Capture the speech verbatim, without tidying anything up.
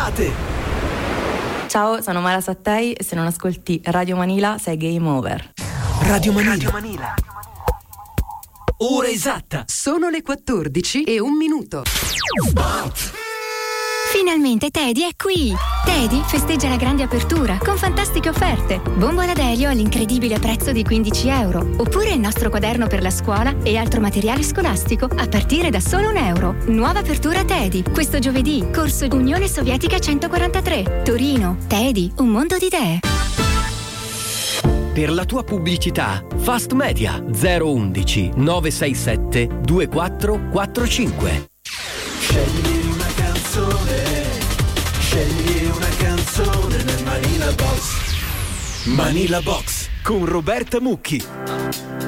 Chiamate! Ciao, sono Mara Sattei e se non ascolti Radio Manila sei game over. Radio Manila. Radio Manila. Ora esatta. Sono le quattordici e un minuto. Sport. Finalmente Teddy è qui! Teddy festeggia la grande apertura con fantastiche offerte. Bombola d'elio all'incredibile prezzo di quindici euro. Oppure il nostro quaderno per la scuola e altro materiale scolastico a partire da solo un euro. Nuova apertura Teddy. Questo giovedì, corso Unione Sovietica centoquarantatré. Torino. Teddy, un mondo di idee. Per la tua pubblicità, Fast Media zero undici nove sei sette due quattro quattro cinque. Scegli una canzone, scegli una canzone nel Manila Box. Manila Box con Roberta Mucchi.